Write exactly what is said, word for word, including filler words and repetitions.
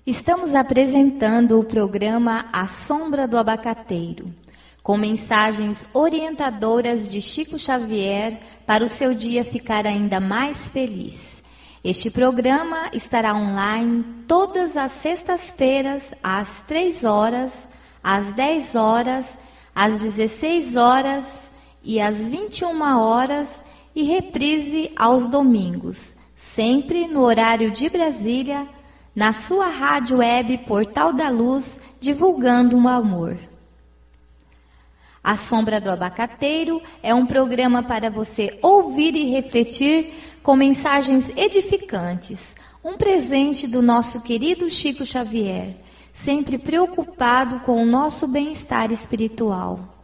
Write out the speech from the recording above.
Estamos apresentando o programa A Sombra do Abacateiro, com mensagens orientadoras de Chico Xavier para o seu dia ficar ainda mais feliz. Este programa estará online todas as sextas-feiras, às três horas, às dez horas, às dezesseis horas e às vinte e uma horas e reprise aos domingos, sempre no horário de Brasília, na sua rádio web Portal da Luz, divulgando o amor. A Sombra do Abacateiro é um programa para você ouvir e refletir com mensagens edificantes. Um presente do nosso querido Chico Xavier, sempre preocupado com o nosso bem-estar espiritual.